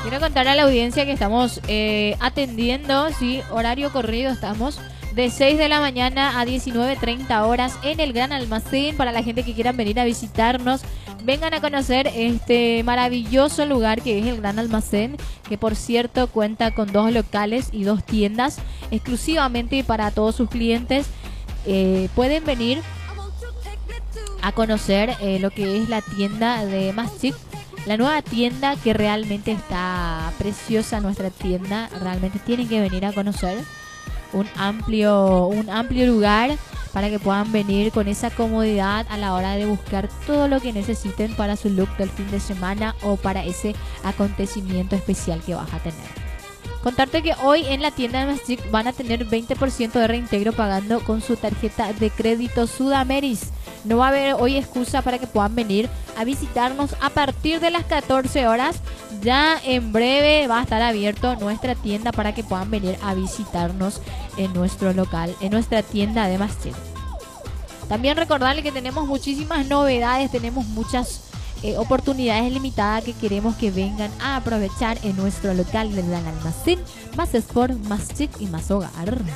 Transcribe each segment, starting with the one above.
Quiero contar a la audiencia que estamos atendiendo, sí, horario corrido estamos. De 6 de la mañana a 19:30 horas en el Gran Almacén. Para la gente que quieran venir a visitarnos, vengan a conocer este maravilloso lugar que es el Gran Almacén, que por cierto cuenta con 2 locales y 2 tiendas exclusivamente para todos sus clientes. Pueden venir a conocer lo que es la tienda de Mastic, la nueva tienda que realmente está preciosa. Nuestra tienda realmente tienen que venir a conocer. Un amplio lugar para que puedan venir con esa comodidad a la hora de buscar todo lo que necesiten para su look del fin de semana o para ese acontecimiento especial que vas a tener. Contarte que hoy en la tienda de Mastic van a tener 20% de reintegro pagando con su tarjeta de crédito Sudameris. No va a haber hoy excusa para que puedan venir a visitarnos a partir de las 14 horas. Ya en breve va a estar abierto nuestra tienda para que puedan venir a visitarnos en nuestro local, en nuestra tienda de Mastic. También recordarles que tenemos muchísimas novedades, tenemos muchas oportunidades limitadas que queremos que vengan a aprovechar en nuestro local del Gran Almacén. Más Sport, más Chic y más Hogar.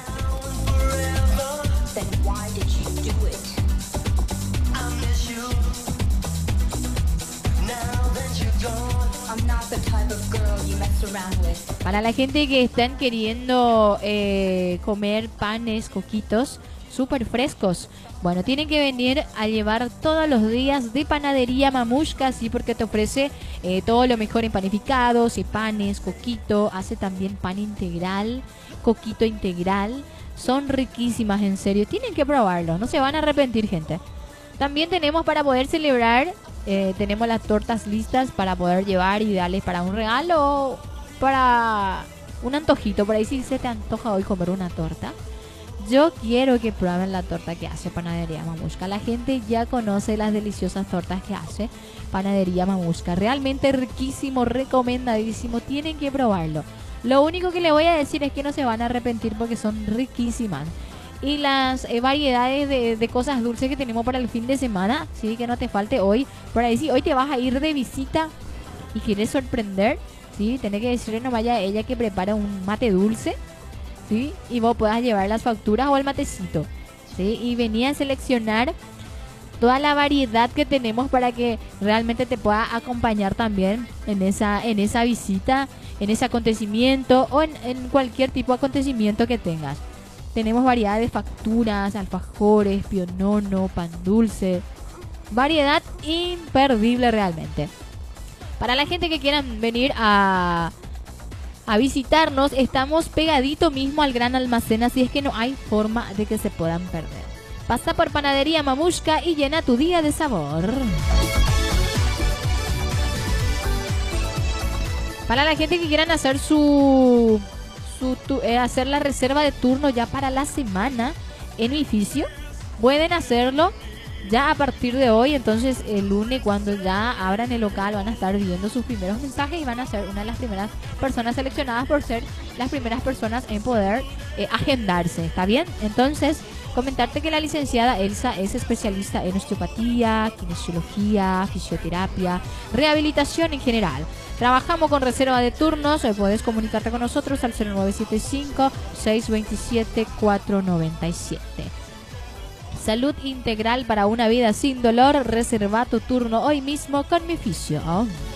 Para la gente que están queriendo comer panes, coquitos súper frescos, bueno, tienen que venir a llevar todos los días de Panadería Mamushka, sí, porque te ofrece todo lo mejor en panificados y panes, coquito, hace también pan integral, coquito integral. Son riquísimas, en serio, tienen que probarlo, no se van a arrepentir, gente. También tenemos para poder celebrar, tenemos las tortas listas para poder llevar, ideales para un regalo, para un antojito. Por ahí si se te antoja hoy comer una torta, yo quiero que prueben la torta que hace Panadería Mamushka. La gente ya conoce las deliciosas tortas que hace Panadería Mamushka. Realmente riquísimo, recomendadísimo, tienen que probarlo. Lo único que le voy a decir es que no se van a arrepentir porque son riquísimas. Y las variedades de cosas dulces que tenemos para el fin de semana, sí, que no te falte hoy. Por ahí, si hoy te vas a ir de visita y quieres sorprender, sí, tenés que decirle no vaya a ella que prepara un mate dulce, sí, y vos puedas llevar las facturas o el matecito, sí, y venía a seleccionar toda la variedad que tenemos para que realmente te pueda acompañar también en esa visita, en ese acontecimiento o en cualquier tipo de acontecimiento que tengas. Tenemos variedad de facturas, alfajores, pionono, pan dulce. Variedad imperdible realmente. Para la gente que quieran venir a visitarnos, estamos pegadito mismo al Gran Almacén, así es que no hay forma de que se puedan perder. Pasa por Panadería Mamushka y llena tu día de sabor. Para la gente que quieran hacer hacer la reserva de turno ya para la semana en mi oficio, pueden hacerlo ya a partir de hoy. Entonces el lunes, cuando ya abran el local, van a estar viendo sus primeros mensajes y van a ser una de las primeras personas seleccionadas por ser las primeras personas en poder agendarse. ¿Está bien? Entonces, comentarte que la licenciada Elsa es especialista en osteopatía, kinesiología, fisioterapia, rehabilitación en general. Trabajamos con reserva de turnos. Puedes comunicarte con nosotros al 0975-627-497. Salud integral para una vida sin dolor. Reserva tu turno hoy mismo con mi fisio.